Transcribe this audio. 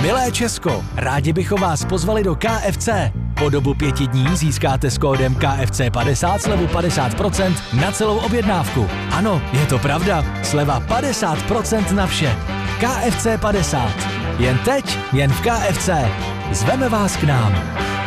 Milé Česko, rádi bychom vás pozvali do KFC. Po dobu 5 dní získáte s kódem KFC50 slevu 50% na celou objednávku. Ano, je to pravda, sleva 50% na vše. KFC 50. Jen teď, jen v KFC. Zveme vás k nám.